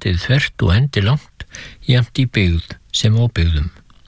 landið þvert og endilangt, jafnt í byggð sem óbyggðum.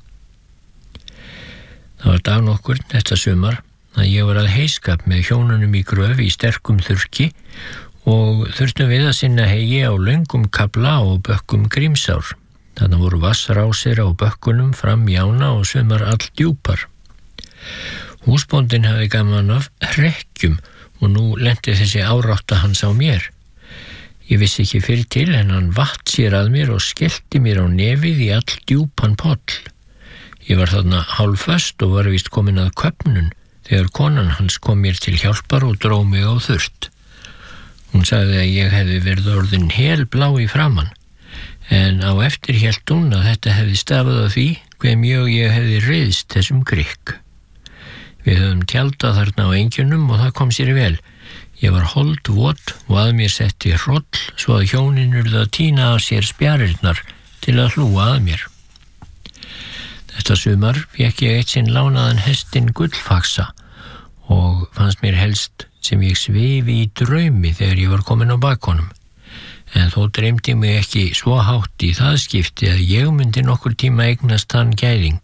Það var dag nokkur þetta sumar að ég var að heiskap með hjónunum í gröf í sterkum þurrki og þurftum við að sinna hegi á löngum kafla og bökkum Grímsár. Þarna voru vassrásir á bökkunum fram í ána og sumar alldjúpar. Húsbóndinn hafði gaman af hrekkjum og nú lenti þessi árátta hans á mér. Ég vissi ekki fyrir til en hann vatt sér að mér og skellti mér á nefið í alldjúpan poll. Ég var þarna hálfföst og var víst komin að köfnun þegar konan hans kom mér til hjálpar og dró mig á þurrt. Hún sagði að ég hefði verið orðin helblá í framan, en á eftir hélt hún að þetta hefði stafað af því hve mjög ég hefði reiðst þessum grikk. Við höfum tjaldað þarna á engjunum og það kom sér vel. Ég var holdvot og að mér setti hroll svo að hjónin urðu að tína af sér spjarirnar til að hlúa að mér. Þetta sumar fékk ég eitt sinn lánaðan hestinn Gullfaxa og fannst mér helst sem ég svifi í draumi þegar ég var komin á bakonum. En þó dreymdi mig ekki svo hátt í það skipti að ég myndi nokkur tíma eignast hann gæðing.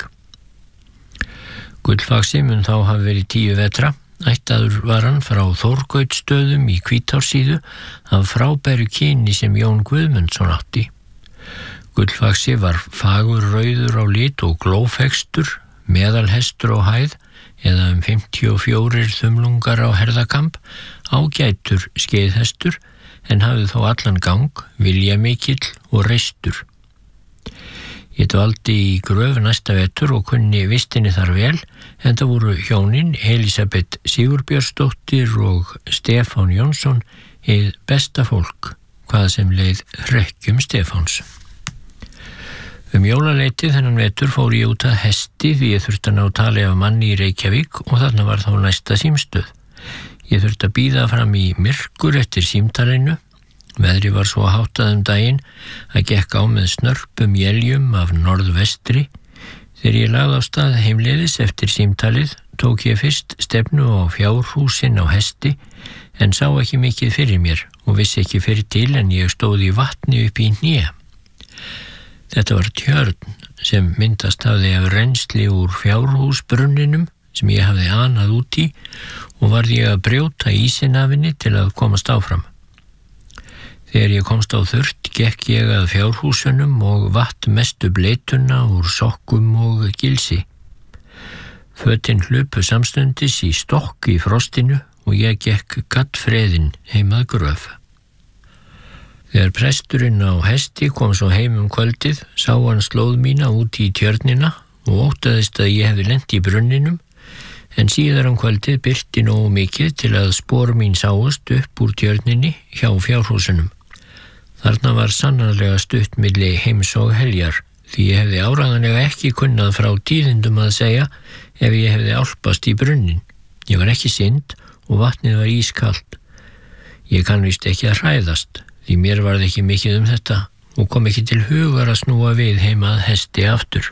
Gullfaxi mun þá hafa verið 10 vetra. Ættaður var hann frá Þórgautsstöðum í Hvítársíðu af frábæru kyni sem Jón Guðmundsson átti. Gullfaxi var fagur rauður á lit og glófextur, meðalhestur á hæð eða 54 þumlungar á herðakamb, ágætur skeiðhestur en hafði þó allan gang, viljamikill og reistur. Ég dvaldi í gröf næsta vetur og kunni vistinni þar vel, en það voru hjónin Elisabeth Sigurbjörnsdóttir og Stefán Jónsson hið besta fólk, hvað sem leið hrekkjum Stefáns. Jólaleitið þennan vetur fór ég út að hesti því ég þurfti að ná tali af manni í Reykjavík og þarna var þá næsta símstöð. Ég þurfti að bíða fram í myrkur eftir símtalinu. Veðri var svo háttað daginn að gekk á með snörpum éljum af norðvestri. Þegar ég lagði á stað heimleiðis eftir símtalið tók ég fyrst stefnu á fjárhúsin á hesti en sá ekki mikið fyrir mér og vissi ekki fyrir til en ég stóð í vatni upp í hné. Þetta var tjörn sem myndast hafði af rennsli úr fjárhúsbrunninum sem ég hafði anað út í og varð ég að brjóta ísinn af henni til að komast áfram. Þegar ég komst á þurrt gekk ég að fjárhúsunum og vatt mestu bleituna úr sokkum og gilsi. Fötin hlupu samstundis í stokk í frostinu og ég gekk gaddfreðin heim að gröf. Þegar presturinn á hesti kom svo heim kvöldið, sá hann slóð mína út í tjörnina og óttaðist að ég hefði lent í brunninum, en síðar kvöldið birti nógu mikið til að spor mín sáust upp úr tjörninni hjá fjárhúsunum. Þarna var sannarlega stutt milli heims og heljar, því ég hefði áreiðanlega ekki kunnað frá tíðindum að segja ef ég hefði álpast í brunnin. Ég var ekki synd og vatnið var ískalt. Ég kann víst ekki að hræðast, því mér varð ekki mikið þetta og kom ekki til hugar að snúa við heima að hesti aftur.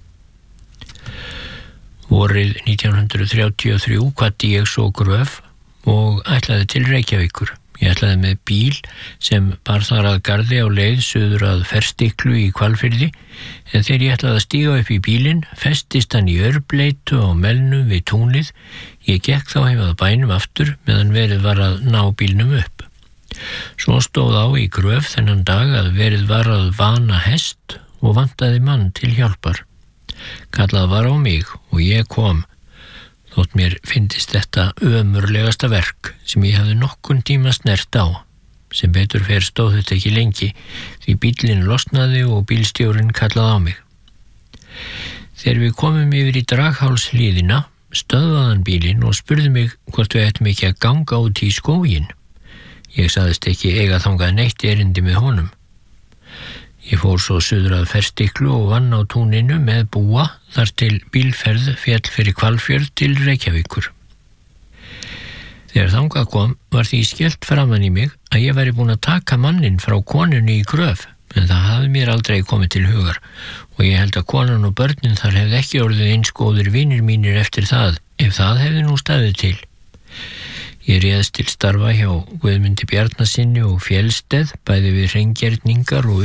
Vorið 1933 kvaddi ég svo gröf og ætlaði til Reykjavíkur. Ég ætlaði með bíl sem bar þar að garði á leið suður að Ferstiklu í Hvalfirði, en þegar ég ætlaði að stíga upp í bílinn, festist hann í örbleitu á melnum við túnið. Ég gekk þá heim að bænum aftur meðan verið var að ná bílnum upp. Svo stóð á í gröf þennan dag að verið var að vana hest og vantaði mann til hjálpar. Kallað var á mig og ég kom. Þótt mér fyndist þetta ömurlegasta verk sem ég hafði nokkun tíma snert á. Sem betur fer stóð þetta ekki lengi, því bíllinn losnaði og bílstjórinn kallaði á mig. Þegar við komum yfir í Draghálshlíðina, stöðvaði hann bílinn og spurði mig hvort við ættum ekki að ganga út í skóginn. Ég sagðist ekki eiga þangað neitt erindi með honum. Ég fór svo suður að Ferstiklu og vann á túninu með búa þar til bílferð féll fyrir Hvalfjörð til Reykjavíkur. Þegar þangað kom var því skellt framan í mig að ég væri búin að taka manninn frá konunni í gröf, en það hafði mér aldrei komið til hugar og ég held að konan og börnin þar hefði ekki orðið eins góðir vinir mínir eftir það, ef það hefði nú staðið til. Ég réðst til starfa hjá Guðmundi Bjarnasyni og Fjellsteð, bæði við hreingerningar og